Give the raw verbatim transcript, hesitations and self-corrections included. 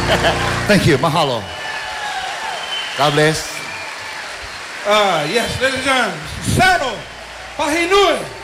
Thank you. Mahalo. God bless. Uh, yes, ladies and gentlemen, Saddle Pahinui.